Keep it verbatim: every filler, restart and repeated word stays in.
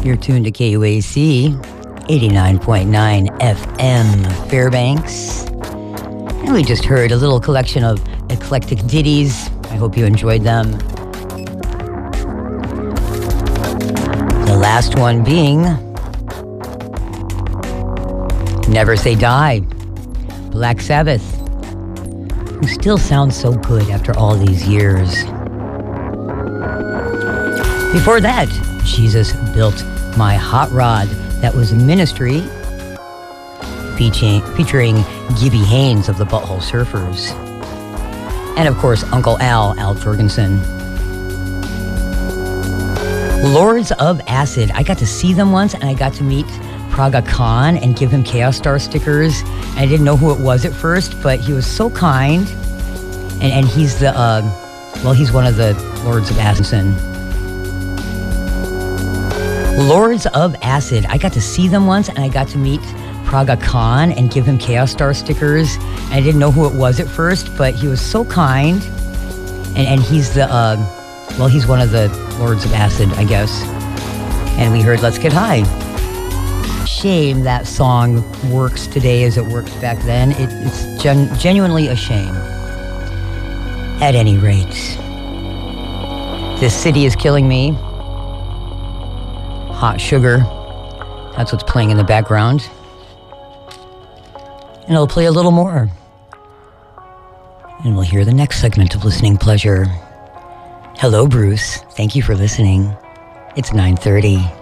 You're tuned to K U A C, eighty-nine point nine F M Fairbanks. And we just heard a little collection of eclectic ditties. I hope you enjoyed them. The last one being Never Say Die, Black Sabbath, who still sounds so good after all these years. Before that, Jesus Built My Hot Rod. That was Ministry, featuring, featuring Gibby Haynes of the Butthole Surfers. And of course, Uncle Al, Al Jorgensen. Lords of Acid. I got to see them once, and I got to meet Praga Khan and give him Chaos Star stickers. And I didn't know who it was at first, but he was so kind. And, and he's the, uh, well, he's one of the Lords of Acid. Lords of Acid. I got to see them once, and I got to meet Praga Khan and give him Chaos Star stickers. And I didn't know who it was at first, but he was so kind. And, and he's the, uh, well, he's one of the Lords of Acid, I guess. And we heard Let's Get High. Shame that song works today as it worked back then. It, it's gen- genuinely a shame. At any rate, This City Is Killing Me. Hot Sugar. That's what's playing in the background. And I'll play a little more. And we'll hear the next segment of Listening Pleasure. Hello, Bruce. Thank you for listening. It's nine thirty.